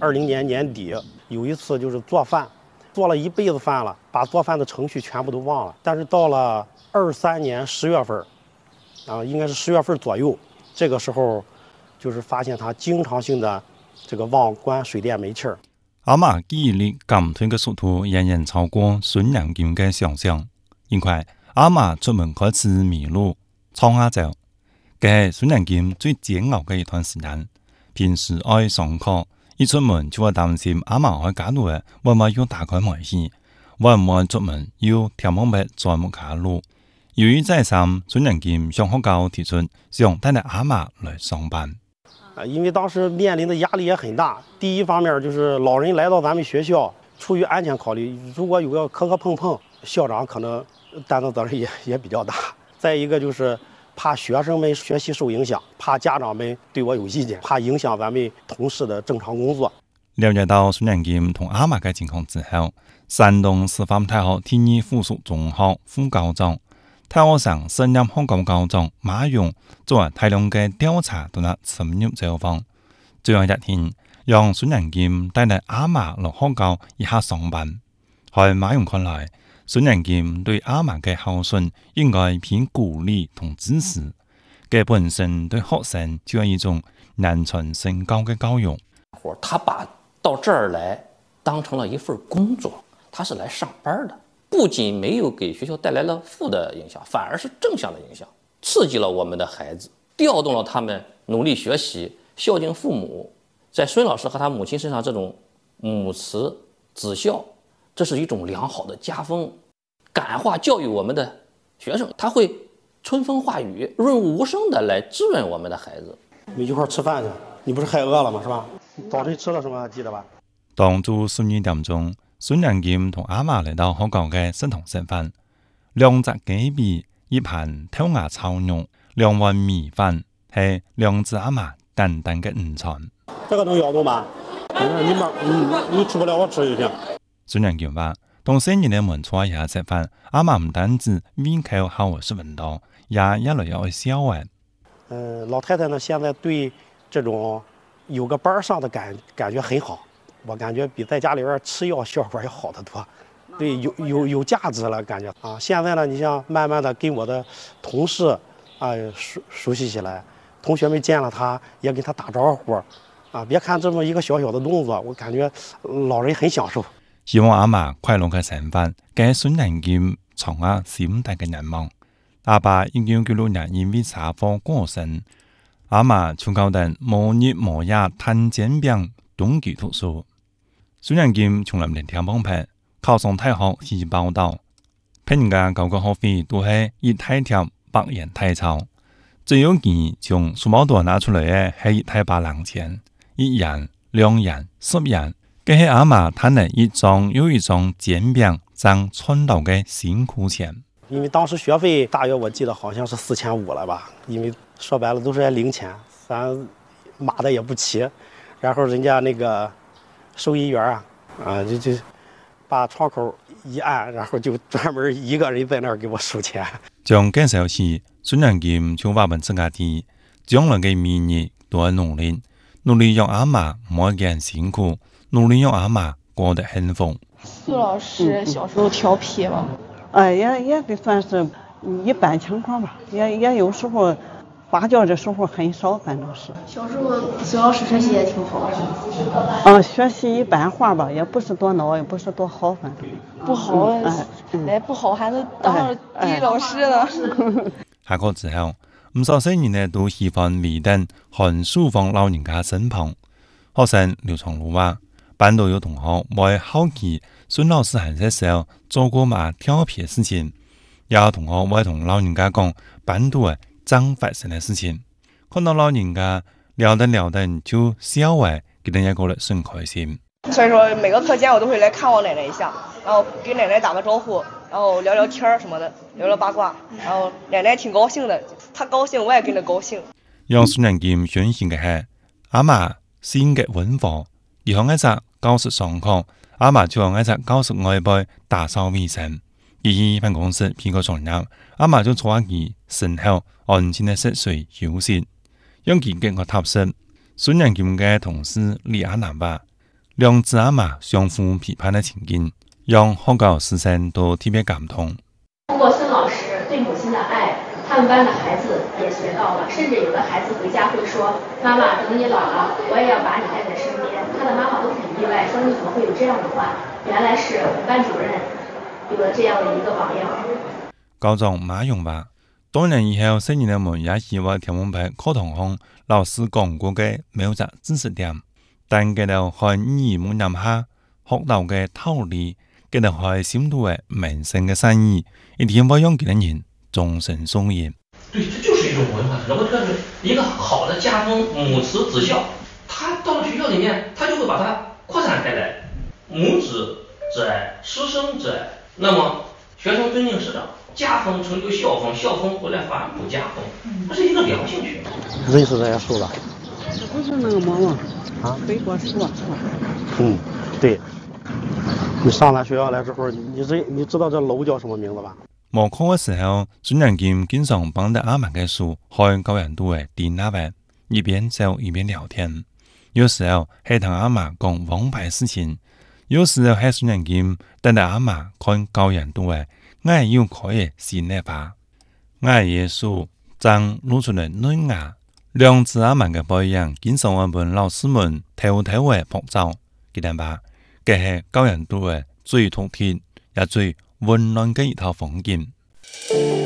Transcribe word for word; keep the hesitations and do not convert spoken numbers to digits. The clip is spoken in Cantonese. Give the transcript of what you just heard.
二零年年底有一次就是做饭，做了一辈子饭了，把做饭的程序全部都忘了。但是到了二三年十月份，啊，应该是十月份左右，这个时候就是发现他经常性的这个忘关水电煤气儿。 阿嫲記憶力減退嘅速度遠遠超過孫仁劍嘅想象，因為阿嫲出門開始迷路，闖下走，嘅係孫仁劍最煎熬嘅一段時間。平時愛上課，一出門就會擔心阿嫲喺街度嘅會唔會要打開門去，會唔會出門要條網筆再冇卡路。由於再三，孫仁劍向學校提出想帶領阿嫲來上班。 啊，因為當時面臨的壓力也很大。第一方面就是老人來到咱們學校，出於安全考慮，如果有個磕磕碰碰，校長可能擔的責任也也比較大。再一個就是怕學生們學習受影響，怕家長們對我有意見，怕影響咱們同事的正常工作。 了解到孫仁劍同阿嫲嘅情況之後，山東師範大學第二附屬中學副校長、太學省實驗學校校長馬勇做完大量嘅調查同埋深入走訪，最後一天讓孫仁劍帶嚟阿嫲落學校一下上班。喺馬勇看來，孫仁劍對阿嫲嘅孝順應該偏鼓勵同支持，佢本身對學生就係一種言傳身教嘅教育。 他把到這兒來當成了一份工作，他是來上班的，不僅沒有給學校帶來了負的影響，反而是正向的影響，刺激了我們的孩子，調動了他們努力學習、孝敬父母。在孫老師和他母親身上，這種母慈子孝，這是一種良好的家風，感化教育我們的學生，他會春風化雨、潤物無聲的來滋潤我們的孩子。 你一塊兒吃飯去，你不是害餓了嗎？是吧？早晨吃了什麼記得吧？ 當早十二點鐘，孫仁劍同阿嫲嚟到學校嘅食堂食飯，兩隻雞髀、一盤豆芽炒肉、兩碗米飯，係兩隻阿嫲簡單嘅午餐。 這個能咬動吧？你媽，你你吃不了，我吃就行。 孫仁劍話：同生日嘅門坐下食飯，阿嫲唔單止胃口好十分多，也一路有笑嘅。 嗯，老太太呢，現在對這種有個班上的感感覺很好，我感覺比在家裡邊吃藥效果要好得多，對，有有有價值了感覺啊。現在呢，你像慢慢的跟我的同事啊熟熟悉起來，同學們見了他也跟他打招呼，啊，別看這麼一個小小的動作，我感覺老人很享受。 希望阿嫲快樂嘅成飯，給孫仁劍藏下閃大嘅願望。阿爸已經叫六人因為車禍過身，阿嫲就教定無日無夜攤煎餅冬季讀書。孫仁劍從來唔聽幫拍，考上大學去報到，平價交個學費都係一大條百元大鈔，最有佢從書包度拿出來嘅係一大把零錢，一元、兩元、十元，佢係阿嫲攤嚟一張又一張煎餅掙賺到嘅辛苦錢。 因為當時學費大約我記得好像是四千五了吧，因為說白了都是零錢，咱碼的也不齊，然後人家那個收銀員啊，啊就就把窗口一按，然後就專門一個人在那兒給我收錢。 從嗰時起，孫仁劍就話問自家啲將來嘅明日都係努力，努力讓阿嫲唔好咁辛苦，努力讓阿嫲過得幸福。 蘇老師小時候調皮嗎？ 哎，也也得算是一般情況吧，也也有時候發教的時候很少，反正是。 小時候蘇老師學習也挺好的。 嗯，學習一般化吧，也不是多孬，也不是多好，反正。 不好， 哎， 哎，不好還能當第一老師呢。 下課之後，唔少成人呢都喜歡圍等看書放老人家身旁。學生劉長路話，班度有同學為好奇孫老師閒些時候做過嘛調皮嘅事情，有同學會同老人家講班度嘅真發生嘅事情，看到老人家聊得聊得就笑誒，給人家覺得很開心。 所以說每個課間我都會來看望奶奶一下，然後給奶奶打個招呼，然後聊聊天什麼的，聊聊八卦，然後奶奶挺高興的，她高興我也跟着高興。 讓孫仁劍相信嘅係阿嫲性格溫和，而向一隻教室上課，阿嫲就向一隻教室外背打掃衛生。而喺辦公室屁股上入，阿嫲就坐喺佢身後安靜地食水休息，讓佢感覺踏實。孫仁劍嘅同事李亞男話： 兩子阿媽相互批判的情景，讓學校師生都特別感動。 通過孫老師對母親的愛，他們班的孩子也學到了，甚至有的孩子回家會說：媽媽，等你老了，我也要把你愛在身邊。他的媽媽都很意外，說你怎麼會有這樣的話？原來是我們班主任有了這樣的一個榜樣。 校長馬勇話：多年以後，新人們也希望聽我們課堂上老師講過嘅某隻知識點，但佢哋喺耳目入下學到嘅道理，佢哋喺深度嘅民生嘅善意，一定會讓佢哋人終身受益。 對，這就是一種文化特色，一個好的家風母慈子孝，他到了學校裡面，他就會把它擴展開來，母子之愛，師生之愛，那麼學生尊敬師長，家風成就校風，校風回來反哺家風，這是一個良性循環。 認識這些書了？ 這不是那個麼嗎？ 啊， 背過書啊。 嗯，對。你上咱學校來之後，你知你知道這樓叫什麼名字吧？ 冇課嘅時候，孫仁劍經常幫着阿媽嘅書開教人度嘅電話版，一邊走一邊聊天。有時候係同阿媽講王牌事情，有時候係孫仁劍帶着阿媽看教人度嘅愛要開嘅新曆法，愛嘅書正露出嚟嫩芽。兩子阿媽嘅背影，經常我們老師們偷偷嘅拍照，佢哋話佢係教人度嘅最突出也最溫暖嘅一套風景。